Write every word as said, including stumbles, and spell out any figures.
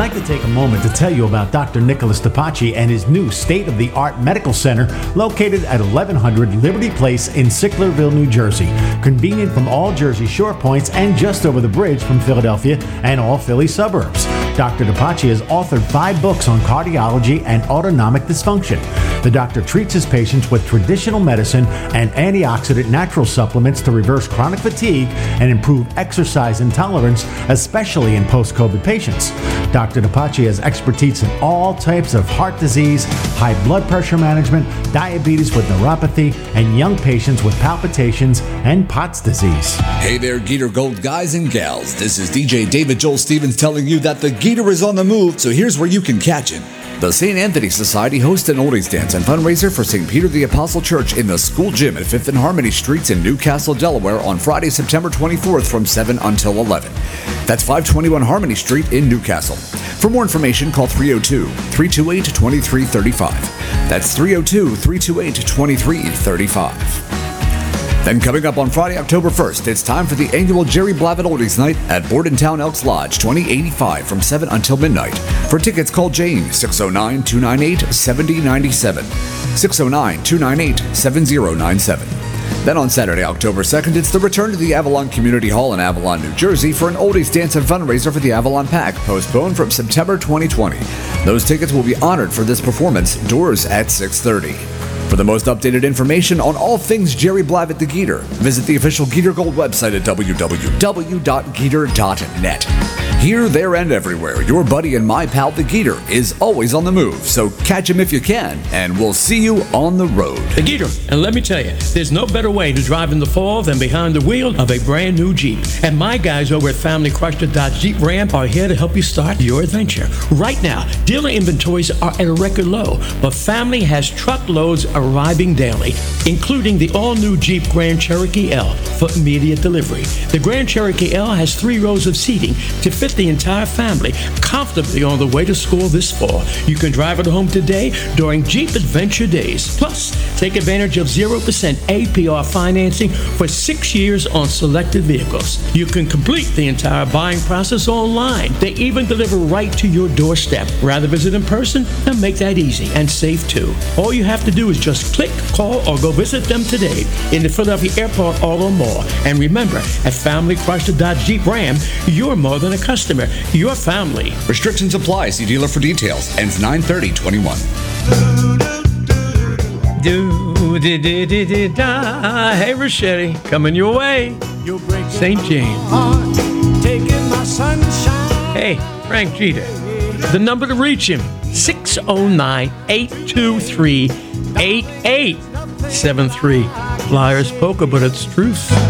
like to take a moment to tell you about Doctor Nicholas DePace and his new state-of-the-art medical center located at eleven hundred Liberty Place in Sicklerville, New Jersey. Convenient from all Jersey Shore points and just over the bridge from Philadelphia and all Philly suburbs. Doctor DePace has authored five books on cardiology and autonomic dysfunction. The doctor treats his patients with traditional medicine and antioxidant natural supplements to reverse chronic fatigue and improve exercise intolerance, especially in post-COVID patients. Doctor DePace has expertise in all types of heart disease, high blood pressure management, diabetes with neuropathy, and young patients with palpitations and Pott's disease. Hey there, Geeter Gold guys and gals. This is D J David Joel Stevens telling you that the Geeter is on the move, so here's where you can catch him. The Saint Anthony Society hosts an oldies dance and fundraiser for Saint Peter the Apostle Church in the school gym at fifth and Harmony Streets in Newcastle, Delaware on Friday, September twenty-fourth from seven until eleven. That's five twenty-one Harmony Street in Newcastle. For more information, call three oh two, three two eight, two three three five. That's three oh two, three two eight, two three three five. Then coming up on Friday, October first, it's time for the annual Jerry Blavat Oldies Night at Bordentown Elks Lodge, twenty eighty-five from seven until midnight. For tickets, call Jane, six oh nine, two nine eight, seven oh nine seven, six oh nine, two nine eight, seven oh nine seven. Then on Saturday, October second, it's the return to the Avalon Community Hall in Avalon, New Jersey for an oldies dance and fundraiser for the Avalon Pack, postponed from September twenty twenty. Those tickets will be honored for this performance, doors at six thirty. For the most updated information on all things Jerry Blavat the Geeter, visit the official Geeter Gold website at w w w dot geeter dot net. Here, there, and everywhere, your buddy and my pal the Geeter is always on the move, so catch him if you can, and we'll see you on the road. The Geeter, and let me tell you, there's no better way to drive in the fall than behind the wheel of a brand new Jeep. And my guys over at Family Chrysler Dodge Jeep Ram are here to help you start your adventure. Right now, dealer inventories are at a record low, but Family has truckloads arriving daily, including the all-new Jeep Grand Cherokee L for immediate delivery. The Grand Cherokee L has three rows of seating to fit the entire family comfortably on the way to school this fall. You can drive it home today during Jeep Adventure Days. Plus, take advantage of zero percent A P R financing for six years on selected vehicles. You can complete the entire buying process online. They even deliver right to your doorstep. Rather visit in person? Then make that easy and safe too. All you have to do is just click, call, or go visit them today in the Philadelphia Airport Auto Mall. And remember, at Family Chrysler Dodge Jeep Ram, you're more than a customer. Your family. Restrictions apply. See dealer for details. Ends nine thirty twenty-one. Do di di di di da. Hey, Rochetti, coming your way. Saint James. Hey, Frank Jeter. The number to reach him, six oh nine, eight two three, eight eight seven three. Flyers poker, but it's truth.